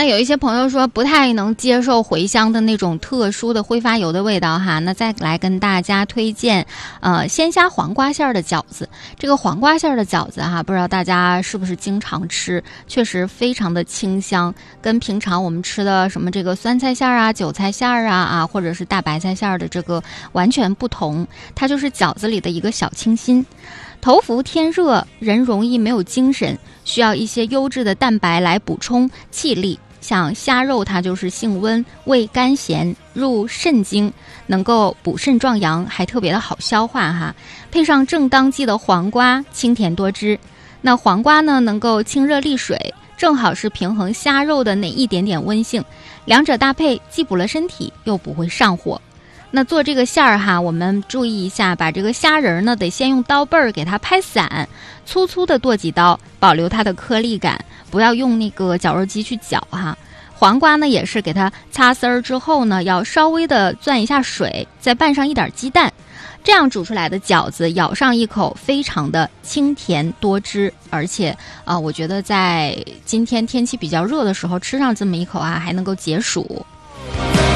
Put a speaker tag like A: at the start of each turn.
A: 那有一些朋友说不太能接受茴香的那种特殊的挥发油的味道哈，那再来跟大家推荐鲜虾黄瓜馅儿的饺子。这个黄瓜馅儿的饺子哈，不知道大家是不是经常吃，确实非常的清香，跟平常我们吃的什么这个酸菜馅儿啊、韭菜馅儿啊或者是大白菜馅儿的这个完全不同，它就是饺子里的一个小清新。头伏天热，人容易没有精神，需要一些优质的蛋白来补充气力。像虾肉它就是性温，味甘咸，入肾经，能够补肾壮阳，还特别的好消化哈。配上正当季的黄瓜，清甜多汁。那黄瓜呢，能够清热利水，正好是平衡虾肉的那一点点温性，两者搭配既补了身体，又不会上火。那做这个馅儿哈，我们注意一下，把这个虾仁呢得先用刀背儿给它拍散，粗粗的剁几刀，保留它的颗粒感，不要用那个绞肉机去绞哈。黄瓜呢也是给它擦丝儿之后呢，要稍微的攥一下水，再拌上一点鸡蛋，这样煮出来的饺子咬上一口非常的清甜多汁，而且我觉得在今天天气比较热的时候吃上这么一口啊，还能够解暑。